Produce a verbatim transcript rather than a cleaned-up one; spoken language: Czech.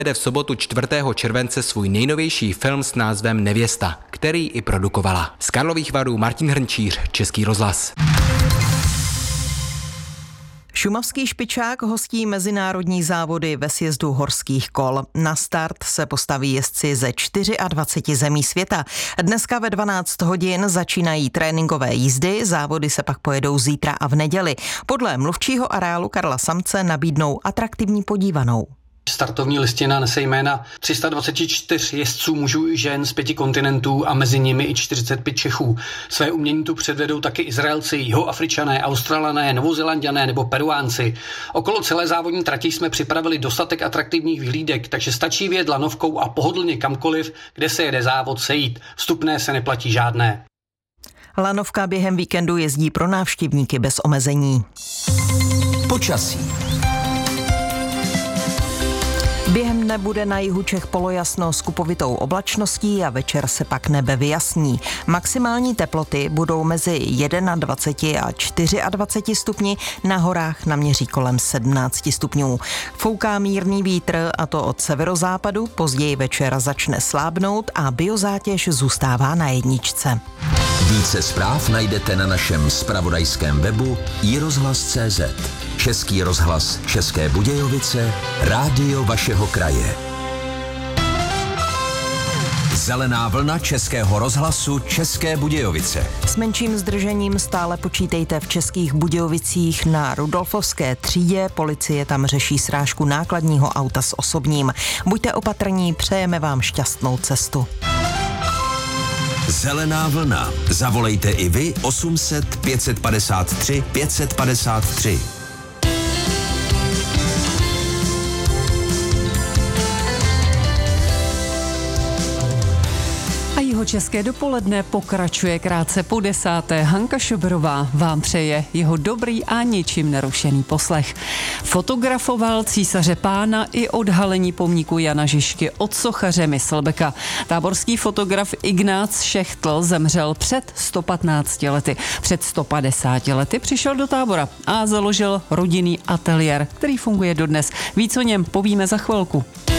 Jede v sobotu čtvrtého července svůj nejnovější film s názvem Nevěsta, který i produkovala. Z Karlových Varů Martin Hrnčíř, Český rozhlas. Šumavský špičák hostí mezinárodní závody ve sjezdu horských kol. Na start se postaví jezdci ze dvaceti čtyř zemí světa. Dneska ve dvanáct hodin začínají tréninkové jízdy, závody se pak pojedou zítra a v neděli. Podle mluvčího areálu Karla Samce nabídnou atraktivní podívanou. Startovní listina nese jména tři sta dvacet čtyři jezdců mužů i žen z pěti kontinentů a mezi nimi i čtyřicet pět Čechů. Své umění tu předvedou taky Izraelci, Jihoafričané, Australané, Novozélanďané nebo Peruánci. Okolo celé závodní trati jsme připravili dostatek atraktivních vyhlídek, takže stačí vyjet lanovkou a pohodlně kamkoliv, kde se jede závod, sejít. Vstupné se neplatí žádné. Lanovka během víkendu jezdí pro návštěvníky bez omezení. Počasí. Během dne bude na jihu Čech polojasno s kupovitou oblačností a večer se pak nebe vyjasní. Maximální teploty budou mezi dvacet jedna a dvacet čtyři stupni, na horách naměří kolem sedmnáct stupňů. Fouká mírný vítr, a to od severozápadu, později večer začne slábnout a biozátěž zůstává na jedničce. Více zpráv najdete na našem zpravodajském webu i rozhlas tečka cé zet. Český rozhlas České Budějovice, rádio vašeho kraje. Zelená vlna Českého rozhlasu České Budějovice. S menším zdržením stále počítejte v Českých Budějovicích na Rudolfovské třídě. Policie tam řeší srážku nákladního auta s osobním. Buďte opatrní, přejeme vám šťastnou cestu. Zelená vlna. Zavolejte i vy osm set pět padesát tři pět padesát tři. České dopoledne pokračuje krátce po desáté. Hanka Šoberová vám přeje jeho dobrý a ničím nerušený poslech. Fotografoval císaře pána i odhalení pomníku Jana Žižky od sochaře Myslbeka. Táborský fotograf Ignác Šechtl zemřel před sto patnácti lety. Před sto padesáti lety přišel do Tábora a založil rodinný ateliér, který funguje dodnes. Víc o něm povíme za chvilku.